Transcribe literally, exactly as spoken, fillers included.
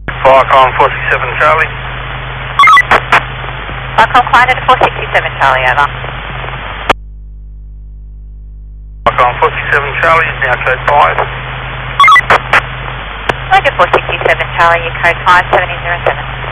Viacom four six seven Charlie. Viacom client at four sixty-seven Charlie, over. Viacom four six seven Charlie is now code five. Roger four sixty-seven Charlie, your code five seven zero seven.